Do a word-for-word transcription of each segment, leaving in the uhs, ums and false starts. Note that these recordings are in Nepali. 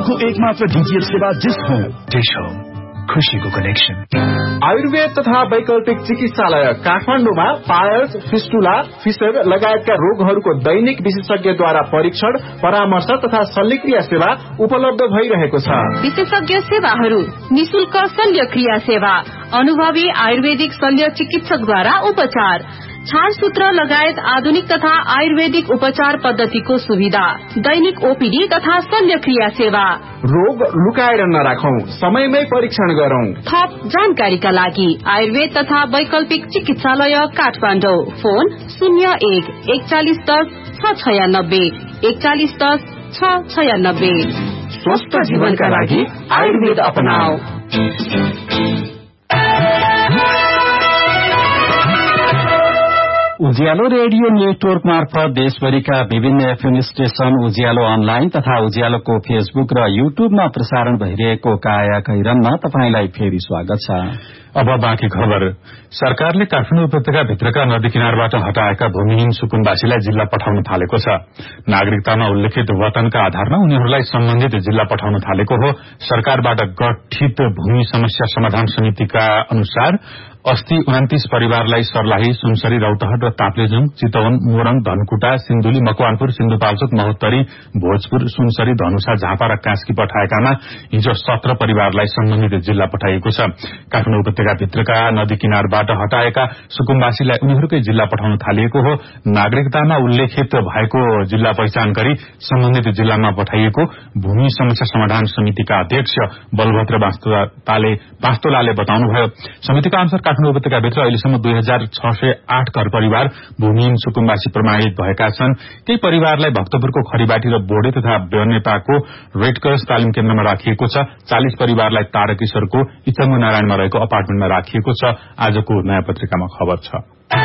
अर्को एक मात्र डीटीएच सेवा डिश होम। डिश होम, खुशीको कनेक्सन। आयुर्वेद तथा वैकल्पिक चिकित्सालय काठमाडौँमा पायल्स, फिस्टुला, फिसर लगायतका रोगहरूको दैनिक विशेषज्ञद्वारा परीक्षण, परामर्श तथा शल्यक्रिया सेवा उपलब्ध भइरहेको छ। विशेषज्ञ सेवाहरू, निशुल्क शल्यक्रिया सेवा, अनुभवी आयुर्वेदिक शल्य चिकित्सकद्वारा उपचार, छालसूत्र लगायत आधुनिक तथा आयुर्वेदिक उपचार पद्धतिको सुविधा, दैनिक ओपीडी तथा शल्यक्रिया सेवा। रोग लुकाएर नराखौं, समयमै परीक्षण गरौं। थप जानकारीका लागि आयुर्वेद तथा वैकल्पिक चिकित्सालय काठमाडौँ, फोन शून्य एक एकचालिस दस छ छयानब्बे एकचालिस दस छ छयानब्बे। स्वस्थ जीवनका लागि आयुर्वेद अपनाऊ। उज्यालो रेडियो नेटवर्क मार्फत देशभरिका विभिन्न एफएम स्टेशन, उज्यालो अनलाइन तथा उज्यालोको फेसबुक र युट्युबमा प्रसारण भइरहेको काया कैरनमा तपाईंलाई फेरि स्वागत छ। अब बाँकी खबर। सरकारले काठमाडौँ उपत्यका भित्रका नदी किनारबाट हटाएका भूमिहीन सुकुम्बासीलाई जिल्ला पठाउन थालेको छ। नागरिकतामा उल्लेखित वतनका आधारमा उनीहरूलाई सम्बन्धित जिल्ला पठाउन थालेको हो। सरकारबाट गठित भूमि समस्या समाधान समितिका अनुसार अस्ति उन्तीस परिवारलाई सर्लाही, सुनसरी, रौतहट र ताप्लेजुङ, चितवन, मोरङ, धनकुटा, सिन्धुली, मकवानपुर, सिन्धुपाल्चोक, महोत्तरी, भोजपुर, सुनसरी, धनुषा, झापा र कास्की पठाएकामा हिजो सत्र परिवारलाई सम्बन्धित जिल्ला पठाइएको छ। काठमाडौँ उपत्यकाभित्रका नदी किनारबाट हटाएका सुकुम्बासीलाई उनीहरूकै जिल्ला पठाउन थालिएको हो। नागरिकतामा उल्लेखित भएको जिल्ला पहिचान गरी सम्बन्धित जिल्लामा पठाइएको भूमि समस्या समाधान समितिका अध्यक्ष बलभद्र बास्तोलाले बताउनुभयो। समितिका अनुसार काठमाडौँ उपत्यकाभित्र अहिलेसम्म दुई हजार छ सय आठ घर परिवार भूमिहीन सुकुम्बासी प्रमाणित भएका छन्। केही परिवारलाई भक्तपुरको खरीबाटी र बोडे तथा बेनेपाको रेडक्रस तालिम केन्द्रमा राखिएको छ। चालिस परिवारलाई तारकेश्वरको इचङ्गु नारायणमा रहेको अपार्टमेन्टमा राखिएको छ। आजको नयाँ पत्रिकामा खबर छ।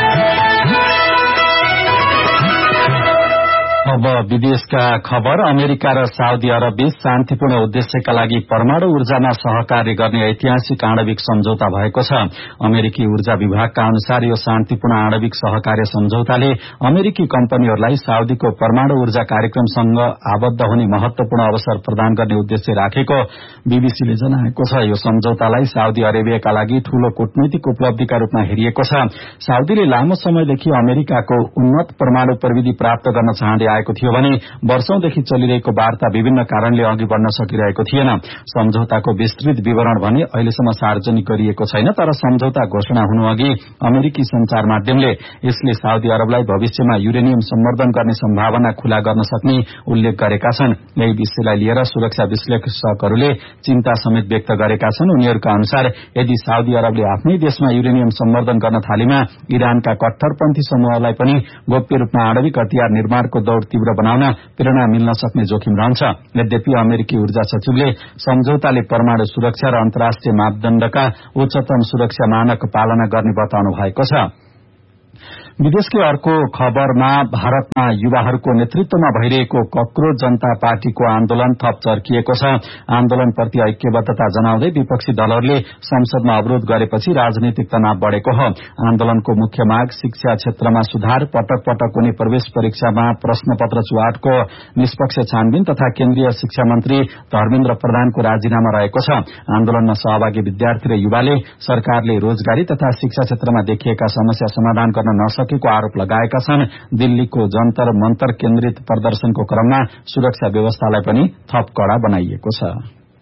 अब विदेशका खबर। अमेरिका र साउदी अरब बीच शान्तिपूर्ण उद्देश्यका लागि परमाणु ऊर्जामा सहकार्य गर्ने ऐतिहासिक आणविक सम्झौता भएको छ। अमेरिकी ऊर्जा विभागका अनुसार यो शान्तिपूर्ण आणविक सहकार्य सम्झौताले अमेरिकी कम्पनीहरूलाई साउदीको परमाणु ऊर्जा कार्यक्रमसँग आबद्ध हुने महत्वपूर्ण अवसर प्रदान गर्ने उद्देश्य राखेको बीबीसीले जनाएको छ। यो सम्झौतालाई साउदी अरेबियाका लागि ठूलो कूटनीतिक उपलब्धिका रूपमा हेरिएको छ। साउदीले लामो समयदेखि अमेरिकाको उन्नत परमाणु प्रविधि प्राप्त गर्न चाहँदै आएको थियो भने वर्षौंदेखि चलिरहेको वार्ता विभिन्न कारणले अघि बढ़न सकिरहेको थिएन। सम्झौताको विस्तृत विवरण भने अहिलेसम्म सार्वजनिक गरिएको छैन, तर सम्झौता घोषणा हुनु अघि अमेरिकी संचार माध्यमले यसले साउदी अरबलाई भविष्यमा युरेनियम सम्वर्धन गर्ने सम्भावना खुला गर्न सक्ने उल्लेख गरेका छन्। यही विषयलाई लिएर सुरक्षा विश्लेषकहरूले चिन्ता समेत व्यक्त गरेका छन्। उनीहरूका अनुसार यदि साउदी अरबले आफ्नै देशमा युरेनियम सम्वर्धन गर्न थालेमा इरानका कट्टरपन्थी समूहलाई पनि गोप्य रूपमा आणविक हतियार निर्माणको दौड़ तीव्र बनाउन प्रेरणा मिल्न सक्ने जोखिम रहन्छ। यद्यपि अमेरिकी ऊर्जा सचिवले सम्झौताले परमाणु सुरक्षा र अन्तर्राष्ट्रिय मापदण्डका उच्चतम सुरक्षा मानक पालना गर्ने बताउनु भएको छ। विदेशकै अर्को खबरमा भारतमा युवाहरूको नेतृत्वमा भइरहेको कक्रोच जनता पार्टीको आन्दोलन थप चर्किएको छ। आन्दोलनप्रति ऐक्यबद्धता जनाउँदै विपक्षी दलहरूले संसदमा अवरोध गरेपछि राजनीतिक तनाव बढ़ेको हो। आन्दोलनको मुख्य माग शिक्षा क्षेत्रमा सुधार, पटक पटक हुने प्रवेश परीक्षामा प्रश्नपत्र चुहाटको निष्पक्ष छानबिन तथा केन्द्रीय शिक्षा मन्त्री धर्मेन्द्र प्रधानको राजीनामा रहेको छ। आन्दोलनमा सहभागी विद्यार्थी र युवाले सरकारले रोजगारी तथा शिक्षा क्षेत्रमा देखिएका समस्या समाधान गर्न नसके को आरोप लगाएका छन्। दिल्लीको जन्तर मन्तर केन्द्रित प्रदर्शनको क्रममा सुरक्षा व्यवस्थालाई पनि थप कड़ा बनाइएको छ।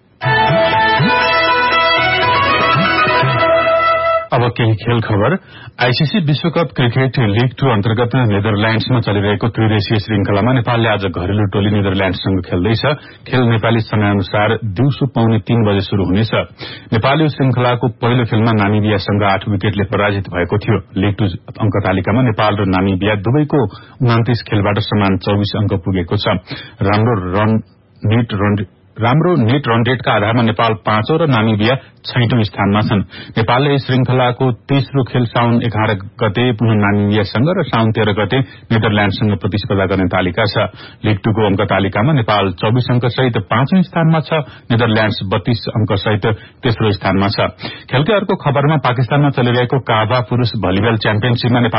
अब केही खेल खबर। आईसीसी विश्वकप क्रिकेट लीग टू अन्तर्गत नेदरल्याण्ड्समा चलिरहेको त्रिदेशीय श्रृंखलामा नेपालले आज घरेलु टोली नेदरल्याण्ड्ससँग खेल्दैछ। खेल नेपाली समयअनुसार दिउँसो पौने तीन बजे शुरू हुनेछ। नेपाल यो श्रृंखलाको पहिलो खेलमा नामिबियासँग आठ विकेटले पराजित भएको थियो। लीग टू अंक तालिकामा नेपाल र नामिबिया दुवैको उन्तीस खेलबाट समान चौबीस अंक पुगेको छ। राम्रो रन नेट रन राम्रो नेट रन रेटका आधारमा नेपाल पाँचौं र नामिबिया छैटौं स्थानमा छन्। नेपालले यस श्रृंखलाको तेस्रो खेल साउन एघार गते पुनः नामिबियासँग र साउन तेह्र गते नेदरल्याण्डसँग प्रतिस्पर्धा गर्ने तालिका छ। लीग टूको अंक तालिकामा नेपाल चौबीस अंक सहित पाँचौं स्थानमा छ। नेदरल्याण्ड्स बत्तीस अंक सहित तेस्रो स्थानमा छ। खेलकै अर्को खबरमा पाकिस्तानमा चलिरहेको काभा पुरूष भलिबल च्याम्पियनशीपमा नेपाल